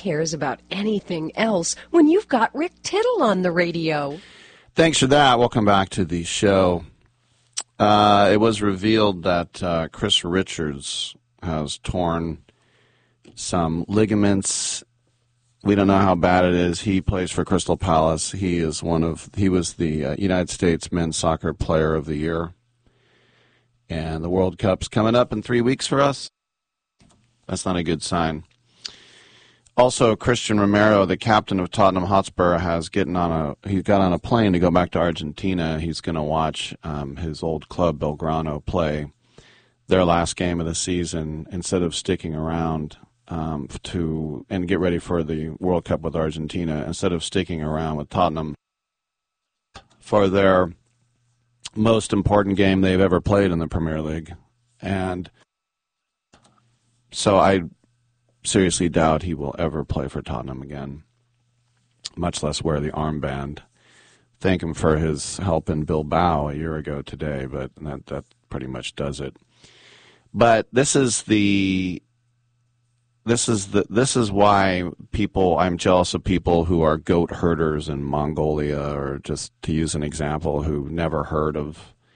cares about anything else when you've got Rick Tittle on the radio? Thanks for that. Welcome back to the show. It was revealed that Chris Richards has torn some ligaments. We don't know how bad it is. He plays for Crystal Palace. He was the United States Men's Soccer Player of the Year. And the World Cup's coming up in 3 weeks for us. That's not a good sign. Also, Christian Romero, the captain of Tottenham Hotspur, he got on a plane to go back to Argentina. He's going to watch his old club, Belgrano, play their last game of the season instead of sticking around and get ready for the World Cup with Argentina, instead of sticking around with Tottenham for their most important game they've ever played in the Premier League. And so I seriously doubt he will ever play for Tottenham again, much less wear the armband. Thank him for his help in Bilbao a year ago today, but that pretty much does it. But this is why I'm jealous of people who are goat herders in Mongolia, or just to use an example, who never heard of